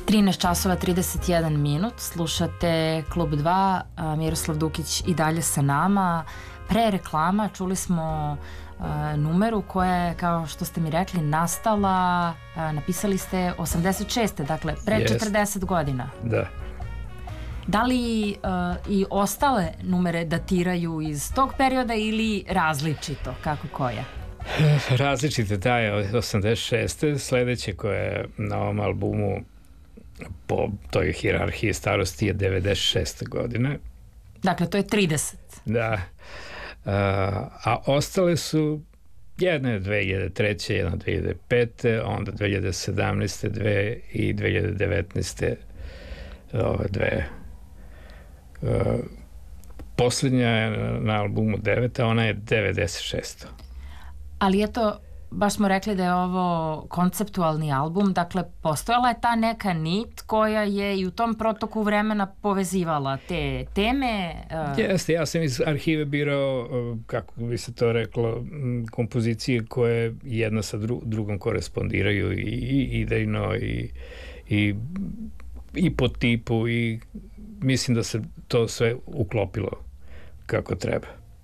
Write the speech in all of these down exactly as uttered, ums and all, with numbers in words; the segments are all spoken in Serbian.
trinaest časova trideset jedan minut, slušate Klub dva, Miroslav Dukić i dalje sa nama. Pre reklama čuli smo uh, numeru koja je, kao što ste mi rekli, nastala, uh, napisali ste osamdeset šeste, dakle pre yes. četrdeset godina. Da. Da li uh, i ostale numere datiraju iz tog perioda ili različito, kako koja? Različite, da je osamdeset šeste. Sledeće koje je na ovom albumu po toj hijerarhiji starosti je devedeset šeste godine. Dakle, to je trideset. Da. Uh, a ostale su jedna je dve hiljade treće, jedna dve hiljade pete, onda dve hiljade sedamnaeste, dve i dve hiljade devetnaeste ove dve. Uh, poslednja je na albumu deveta, ona je devedeset šesta. Ali eto, baš smo rekli da je ovo konceptualni album, dakle postojala je ta neka nit koja je i u tom protoku vremena povezivala te teme. Uh... Jeste, ja sam iz arhive birao, kako bi se to reklo, kompozicije koje jedna sa dru drugom korespondiraju i, i idejno i, i, i po tipu i mislim da se to sve uklopilo kako treba.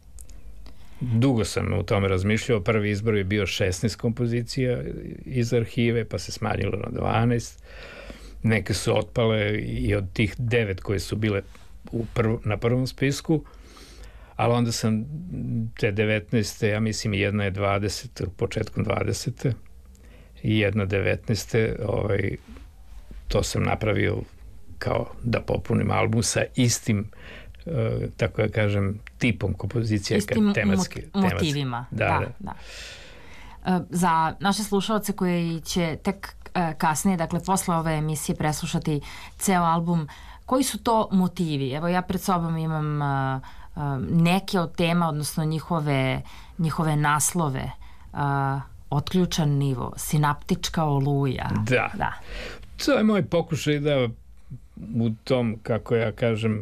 Dugo sam u tome razmišljao, prvi izbor je bio šesnaest kompozicija iz arhive, pa se smanjilo na dvanaest. Neke su otpale i od tih devet koje su bile u prv, na prvom spisku, ali onda sam te devetnaeste, ja mislim jedna je dvadeset, početkom dvadesete i jedna devetnaeste, ovaj, to sam napravio kao da popunim album sa istim Uh, tako da kažem, tipom kompozicija, istim tematski, mot motivima. Da, da, da. da. Uh, za naše slušalce koji će tek uh, kasnije, dakle posle ove emisije preslušati ceo album, koji su to motivi? Evo ja pred sobom imam uh, uh, neke od tema, odnosno njihove, njihove naslove. Uh, otključan nivo, sinaptička oluja. Da. da. To je moj pokušaj da u tom, kako ja kažem,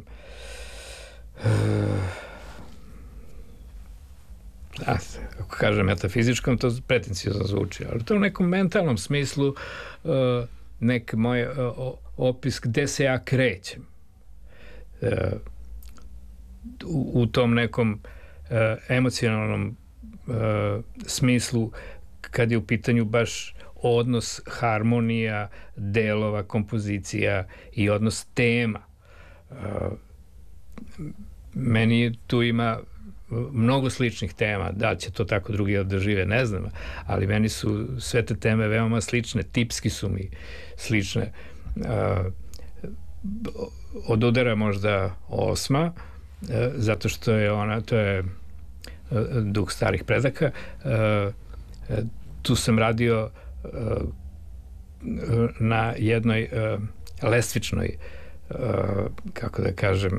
da, ako kažem metafizičkom, to pretencijozno zvuči, ali to u nekom mentalnom smislu uh, nek moj uh, opis gde se ja krećem uh, u, u tom nekom uh, emocionalnom uh, smislu kad je u pitanju baš odnos harmonija, delova, kompozicija i odnos tema. Uh, meni tu ima mnogo sličnih tema, da će to tako drugi održive, ne znam, ali meni su sve te teme veoma slične, tipski su mi slične. Uh, od udara možda osma, uh, zato što je ona, to je uh, duh starih predaka. Uh, tu sam radio uh, na jednoj uh, lestvičnoj, uh, kako da kažem,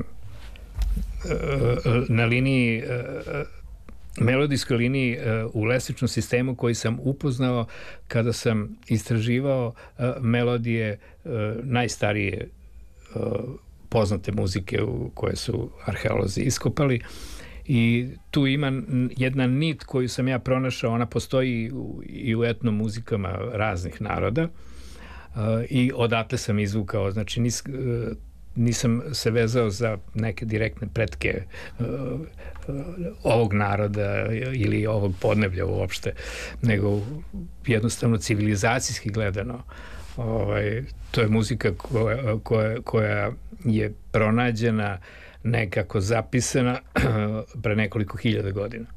na liniji, melodijskoj liniji u lestvičnom sistemu koji sam upoznao kada sam istraživao melodije najstarije poznate muzike koje su arheolozi iskopali i tu ima jedna nit koju sam ja pronašao, ona postoji i u etno muzikama raznih naroda i odatle sam izvukao, znači nis, nisam se vezao za neke direktne pretke uh, uh, ovog naroda ili ovog podneblja uopšte, nego jednostavno civilizacijski gledano. Ovaj, to je muzika koja, koja, koja je pronađena, nekako zapisana pre nekoliko hiljada godina.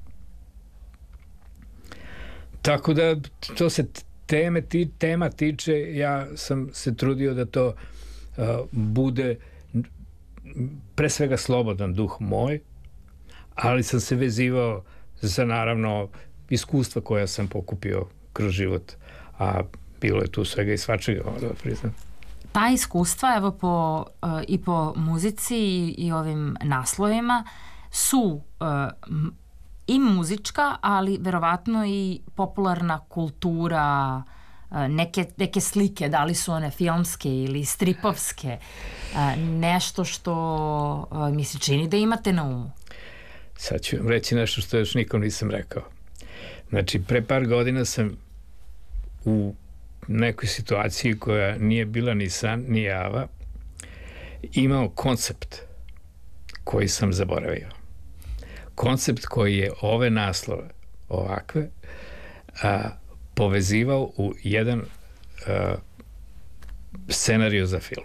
Tako da to se teme, ti, tema tiče, ja sam se trudio da to Uh, bude pre svega slobodan duh moj, ali sam se vezivao za naravno iskustva koja sam pokupio kroz život, a bilo je tu svega i svačega, da priznam. Ta iskustva, evo po, uh, i po muzici i, i ovim naslovima su uh, i muzička, ali verovatno i popularna kultura, Neke, neke slike, da li su one filmske ili stripovske, nešto što mi se čini da imate na umu. Sad ću vam reći nešto što još nikom nisam rekao. Znači, pre par godina sam u nekoj situaciji koja nije bila ni san, ni java, imao koncept koji sam zaboravio. Koncept koji je ove naslove, ovakve, a, povezivao u jedan a, scenariju za film.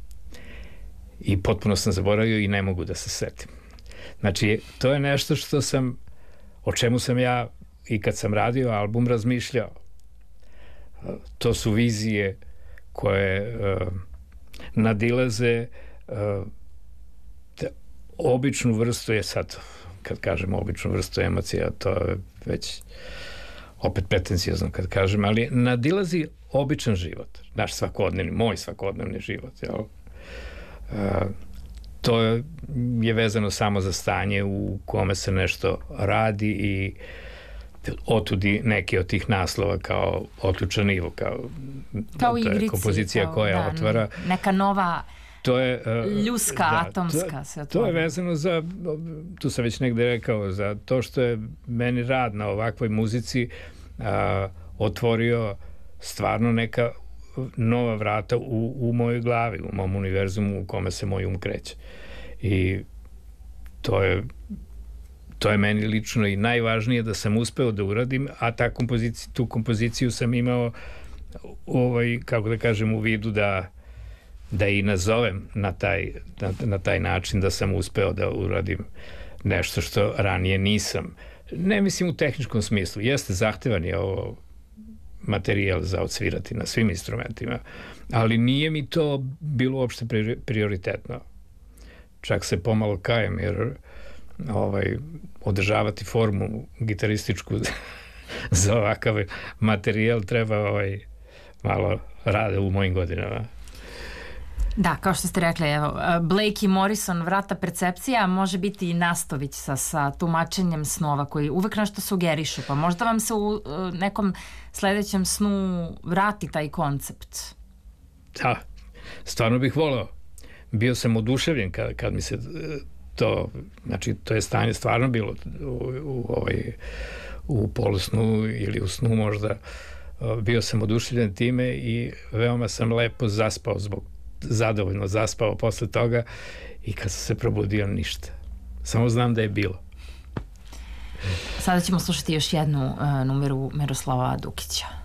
I potpuno sam zaboravio i ne mogu da se setim. Znači, to je nešto što sam, o čemu sam ja i kad sam radio album razmišljao. To su vizije koje uh, nadilaze uh, običnu vrstu, je sad, kad kažem običnu vrstu emocija, to je već opet pretencijozno kad kažem, ali nadilazi običan život, naš svakodnevni, moj svakodnevni život, jel? Uh, to je, je vezano samo za stanje u kome se nešto radi i otudi neki od tih naslova kao Otključan Ivo, kao, kao to je igrici, kompozicija kao, koja da, otvara. Neka nova to je, uh, ljuska, da, atomska to, se to je vezano za, tu sam već negde rekao, za to što je meni rad na ovakvoj muzici uh, otvorio stvarno neka nova vrata u, u mojoj glavi, u mom univerzumu u kome se moj um kreće. I to je to je meni lično i najvažnije da sam uspeo da uradim, a ta kompoziciju, tu kompoziciju sam imao ovaj, kako da kažem, u vidu da da i nazovem na taj, na, na taj način, da sam uspeo da uradim nešto što ranije nisam. Ne mislim u tehničkom smislu. Jeste, zahtevan je ovo materijal za odsvirati na svim instrumentima, ali nije mi to bilo uopšte prioritetno. Čak se pomalo kajem, jer ovaj, održavati formu gitarističku za ovakav materijal treba ovaj, malo rade u mojim godinama. Da, kao što ste rekli, evo, Blake i Morrison, Vrata percepcija, može biti i Nastović sa, sa tumačenjem snova koji uvek nešto sugerišu, pa možda vam se u nekom sledećem snu vrati taj koncept. Da, stvarno bih voleo. Bio sam oduševljen kad, kad mi se to, znači to je stanje stvarno bilo u, u, ovaj, u polusnu ili u snu možda. Bio sam oduševljen time i veoma sam lepo zaspao zbog zadovoljno zaspao posle toga i kad sam se probudio ništa. Samo znam da je bilo. Sada ćemo slušati još jednu uh, numeru Miroslava Dukića.